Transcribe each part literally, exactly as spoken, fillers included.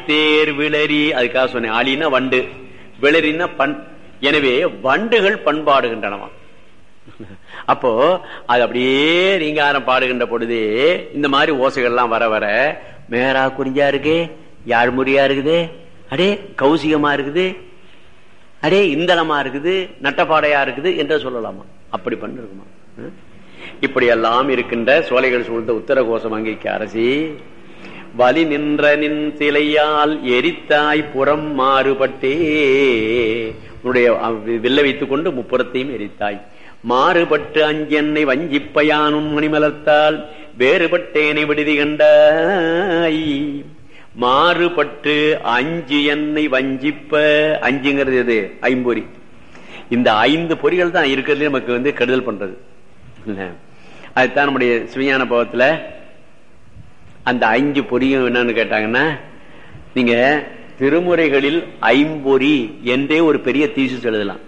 ஆழித்தேர் விளரி, அதுக்காக சொன்னேன். ஆழின்னா வண்டு, விளரின்னா பண். எனவே வண்டுகள் பண்பாடுகின்றனவா. அப்போ அது அப்படியே ரீங்காரம் பாடுகின்ற பொழுதே இந்த மாதிரி ஓசைகள்லாம் வர வர மேரா குறிஞ்சா இருக்கு, யாழ்முறியா இருக்குது, அடே கௌசிகமா இருக்குது, அடே இந்தளமா இருக்குது, நட்டப்பாடையா இருக்குது என்று சொல்லலாமா? அப்படி பண்ணிருக்குமா? இப்படி எல்லாம் இருக்கின்ற சோலைகள் சூழ்ந்த உத்தர கோசம் அங்கிக்கு அரசி, வலி நின்ற நின் சிலையால் எரித்தாய் புறம் மாறுபட்டே, உன்னுடைய வில்ல வைத்துக் கொண்டு முப்புறத்தையும் எரித்தாய். மாறுபட்டு அஞ்சென்னை வஞ்சிப்பயானும் மணிமலர்த்தால் வேறுபட்டேனை விடுதி கண்டாய். மாறுபட்டு அஞ்சு எண்ணெய் வஞ்சிப்ப, அஞ்சுங்கிறது எது? ஐம்பொறி. இந்த ஐந்து பொறிகள் தான் இருக்கிறதுல நமக்கு வந்து கெடுதல் பண்றது. அதுதான் நம்முடைய சிவஞான போகத்துல அந்த அஞ்சு பொறியும் என்னன்னு கேட்டாங்கன்னா, நீங்க திருமுறைகளில் ஐம்பொறி என்றே ஒரு பெரிய தீசிஸ் எழுதலாம்.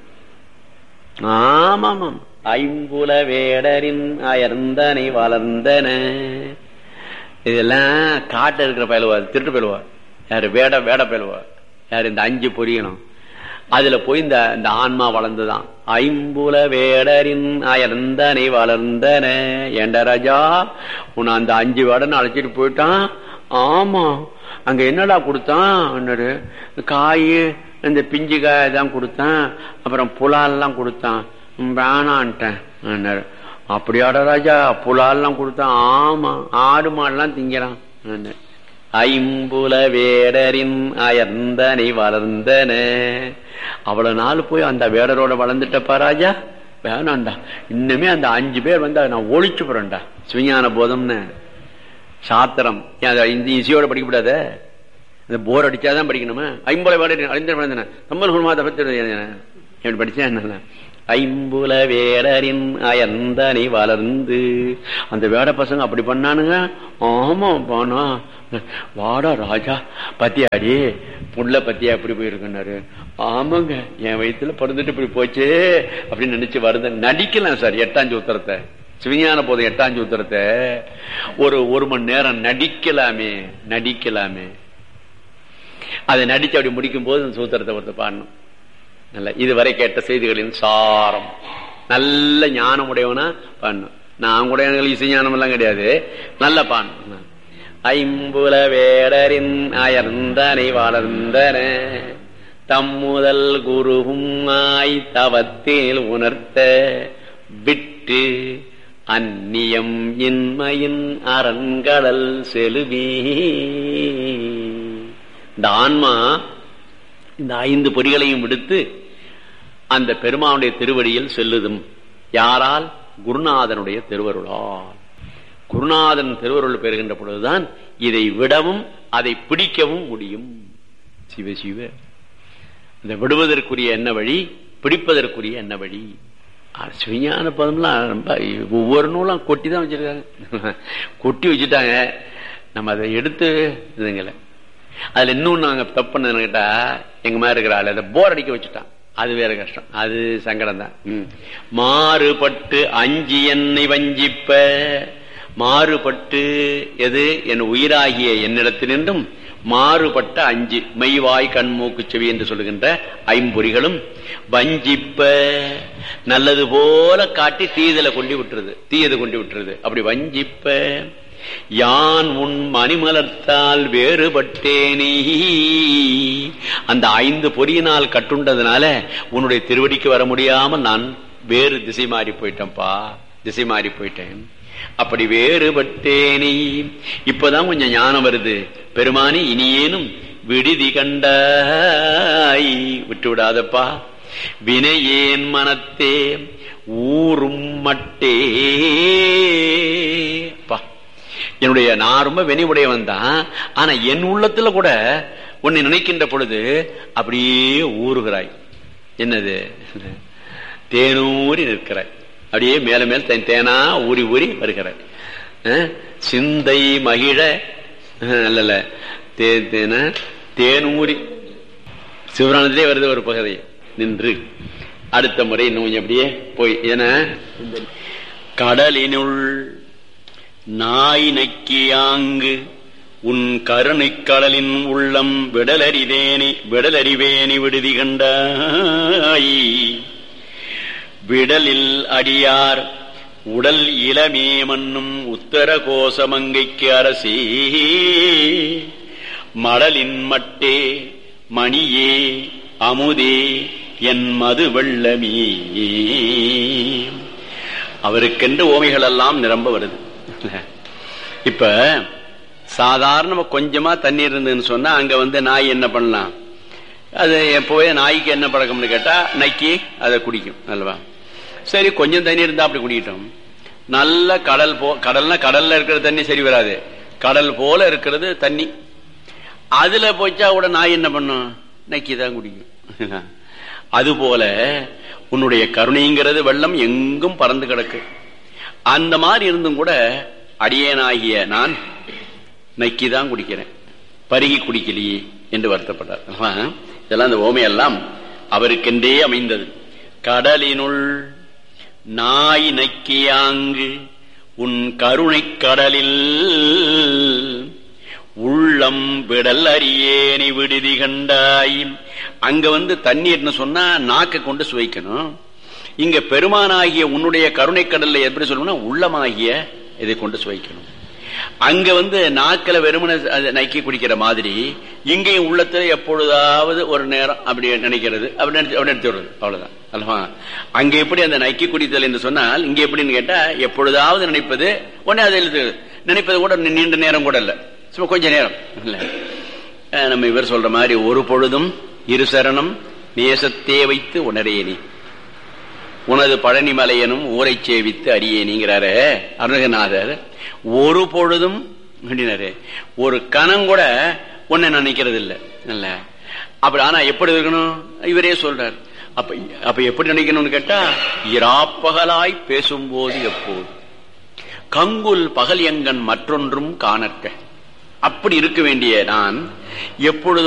ஆமாம், ஐம்புல வேடரின் அயர்ந்தனை வளர்ந்தன. இதெல்லாம் காட்ட இருக்கிற பயிலுவா, திருட்டு பயிலுவா. யாரு? வேட வேட பயிலுவா. யாரு? இந்த அஞ்சு பொரியணும். அதுல போய் இந்த இந்த ஆன்மா வளர்ந்துதான். ஐம்புல வேடரின் அயர்ந்தனை வளர்ந்தன. ஏண்ட ராஜா, உன்னை அந்த அஞ்சு வேடன்னு அழைச்சிட்டு போயிட்டான். ஆமா, அங்க என்னடா கொடுத்தான்? காய், இந்த பிஞ்சு காய் தான் கொடுத்தான், அப்புறம் புலால்லாம் கொடுத்தான். வேணான்ட்டேன். அப்படியாடா ராஜா, புலால்லாம் கொடுத்தான்? ஆமா, ஆடு மாடெல்லாம் திங்கிறான். ஐம்புல வேடரின் அயர்ந்தனை வளர்ந்தன. அவ்வளவு நாள் போய் அந்த வேடரோட வளர்ந்துட்டப்பா ராஜா, வேணாண்டா, இன்னுமே அந்த அஞ்சு பேர் வந்து நான் ஒழிச்சு போறேன்டா. சிவஞான போதம்னு சாத்திரம் இந்த இசையோட படிக்கப்படாத, இந்த போர் அடிச்சாதான் படிக்கணுமா? ஐம்புல வேடரின் அழிந்த தம்பல் குருமாத பத்தி படிச்சேன். என்ன ஐம்புல வேடரின் அயர்ந்தனை வளர்ந்து, அந்த வேட பசங்க அப்படி பண்ணானுங்க. ஆமா போனா, வாடா ராஜா பத்தியாடி புள்ள பத்தியா எப்படி போயிருக்குன்னாரு. ஆமாங்க, என் வயிற்றுல பிறந்துட்டு இப்படி போச்சு அப்படின்னு நினைச்சு வருது. நடிக்கலாம் சார் எட்டாம் சூத்திரத்தை, சிவஞான போதும் எட்டாம் சூத்திரத்தை ஒரு ஒரு மணி நேரம் நடிக்கலாமே, நடிக்கலாமே. அதை நடிச்சு அப்படி முடிக்கும் போது அந்த சூத்திரத்தை ஒருத்தர் பாடணும். நல்ல இதுவரை கேட்ட செய்திகளின் சாரம், நல்ல ஞானம் உடையவனா பாடணும். நான் கூட எனக்கு இசைஞானம் எல்லாம் கிடையாது, நல்ல பாடணும். ஐம்புல வேடரின் அயர்ந்தனை வளர்ந்தன, தம்முதல் குருவும் ஆய் தவத்தில் உணர்த்த விட்டு அந்நியம் இன்மையின் அரண்கடல் செலுவி. இந்த ஆன்மா இந்த ஐந்து பொறிகளையும் விடுத்து அந்த பெருமானுடைய திருவடியில் செல்லுதும். யாரால்? குருநாதனுடைய திருவருளால். குருநாதன் திருவருள் பெறுகின்ற பொழுதுதான் இதை விடவும் அதை பிடிக்கவும் முடியும். சிவ சிவ. இந்த விடுவதற்குரிய என்ன வழி, பிடிப்பதற்குரிய என்ன வழி? சிவஞான பதம்லாம் ரொம்ப ஒவ்வொரு நூலாம் கொட்டி தான் வச்சிருக்காங்க, கொட்டி வச்சுட்டாங்க. நம்ம அதை எடுத்து இதுங்களை அதுல இன்னும் நாங்க தப்பு பண்ணது கேட்டா, எங்க மாதிரி இருக்கிற ஆளு அதை போர் அடிக்க வச்சுட்டான். அது வேற கஷ்டம், அது சங்கடம் தான். மாறுபட்டு அஞ்சு என்னை வஞ்சிப்ப, மாறுபட்டு எது? என் உயிராகிய என்னிடத்தினின்றும் மாறுபட்ட அஞ்சு மெய்வாய் கண்மூக்கு செவி என்று சொல்லுகின்ற ஐம்பொறிகளும் வஞ்சிப்ப, நல்லது போல காட்டி தீயதில கொண்டு விட்டுறது, தீயது கொண்டு விட்டுறது. அப்படி வஞ்சிப்ப யான் உன் மணிமலர்த்தால் வேறுபட்டேனே, அந்த ஐந்து பொறியினால் கட்டுண்டதுனால உன்னுடைய திருவடிக்கு வர முடியாமல் நான் வேறு திசை மாறி போயிட்டேன்ப்பா, திசை மாறி போயிட்டேன். அப்படி வேறுபட்டேனே. இப்பதான் கொஞ்சம் ஞானம் வருது. பெருமானி இனியேனும் விடுதி கண்டாய், விட்டு விடாதப்பா. வினையேன் மனத்தே ஊரும் மட்டே. என்னுடைய நான் ரொம்ப வெனி உடையவன் தான், ஆனா என் உள்ளத்துல கூட உன்னை நினைக்கின்ற பொழுது அப்படியே ஊறுகிறாய். என்னது? தேனூரி நிற்கிறாய், அப்படியே மேல மேல் தேனா ஊறி ஊறி வருகிறாய். சிந்தை மகிழ அல்ல தேன தேனூரி சிவரானத்திலே வருது ஒரு பகுதி நின்று. அடுத்த முறை இன்னும் அப்படியே போய் என கடலினுள் நாய் நக்கியாங்கு உன் கருணைக் கடலின் உள்ளம் விடலறிவேனி விடலறிவேனி விடுதி கண்டாய். விடலில் அடியார் உடல் இளமே மன்னும் உத்தர கோசமங்கைக்கு அரசே, மடலின் மட்டே மணியே அமுதே என் மது வெள்ளமே. அவருக்கென்று ஓமைகள் எல்லாம் நிரம்ப வருது. இப்ப சாதாரண கொஞ்சமா தண்ணீர் இருந்ததுன்னு சொன்னா அங்க வந்து நாய் என்ன பண்ணலாம்? அது எப்போவே நாய்க்கு என்ன பழக்கம்னு கேட்டா நக்கி அதை குடிக்கும் அல்லவா? சரி, கொஞ்சம் தண்ணி இருந்தா அப்படி குடிக்கிட்டோம். நல்ல கடல் போ கடல்னா கடல்ல இருக்கிற தண்ணி சரி வராது, கடல் போல இருக்கிறது தண்ணி. அதுல போச்சா கூட நாய் என்ன பண்ணும்? நக்கிதான் குடிக்கும். அதுபோல உன்னுடைய கருணைங்கிறது வெள்ளம் எங்கும் பறந்து கிடக்கு. அந்த மாதிரி இருந்தும் கூட அடியேனாகிய நான் நக்கிதான் குடிக்கிறேன், பருகி குடிக்கலையே என்று வருத்தப்பட்டார். இதெல்லாம் இந்த ஓமையெல்லாம் அவருக்கென்றே அமைந்தது. கடலினுள் நாய் நக்கியாங்கு உன் கருணை கடலில் உள்ளம் விடல் அறியேனி விடுதி கண்டாய். அங்க வந்து தண்ணீர்னு சொன்னா நாக்க கொண்டு சுவைக்கணும். இங்க பெருமானாகிய உன்னுடைய கருணை கடல்ல எப்படி சொல்லணும்னா உள்ளமாகிய இதை கொண்டு சுவைக்கணும். அங்க வந்து நாக்கில வெறுமனை நக்கி குடிக்கிற மாதிரி இங்கேயும் உள்ளத்துல எப்பொழுதாவது ஒரு நேரம் அப்படி நினைக்கிறது, அப்படி அப்படி எடுத்து விடுறது, அவ்வளவுதான் அல்லவா? அங்க எப்படி அந்த நக்கி குடித்தல் என்று சொன்னால் இங்க எப்படின்னு கேட்டா எப்பொழுதாவது நினைப்பது உடனே அதை எழுத்து நினைப்பது கூட நீண்ட நேரம் கூட இல்ல, சும்மா கொஞ்ச நேரம் இல்ல. நம்ம இவர் சொல்ற மாதிரி ஒரு பொழுதும் இரு சரணம் நேசத்தே வைத்து உணரேனி உனது பழனிமலையனும் ஊரை சேவித்து அறியேனிங்கிறாரு அருணகிரிநாதர். ஒரு பொழுதும் அப்படின்னாரு, ஒரு கணம் கூட ஒன்ன நினைக்கிறது இல்லை இல்ல. அப்படி ஆனா எப்படி இருக்கணும் இவரே சொல்றார். அப்ப அப்ப எப்படி நினைக்கணும்னு கேட்டா இராப்பகலாய் பேசும்போது எப்போது கங்குல் பகல் எங்கன் மற்றொன்றும் காணற்க அப்படி இருக்க வேண்டிய நான் எப்பொழுது